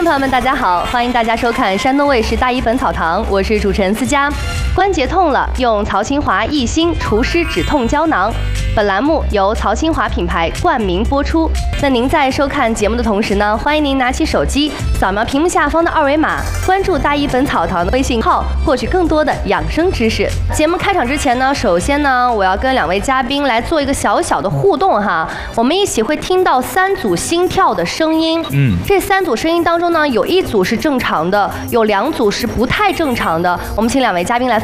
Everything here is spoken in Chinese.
众朋友们，大家好，欢迎大家收看山东卫视大医本草堂，我是主持人思佳。关节痛了，用曹清华益心除湿止痛胶囊。本栏目由曹清华品牌冠名播出。那您在收看节目的同时呢，欢迎您拿起手机，扫描屏幕下方的二维码，关注大医本草堂的微信号，获取更多的养生知识。节目开场之前呢，首先呢，我要跟两位嘉宾来做一个小小的互动哈。我们一起会听到3组心跳的声音。这3组声音当中呢，有1组是正常的，有2组是不太正常的。我们请2位嘉宾来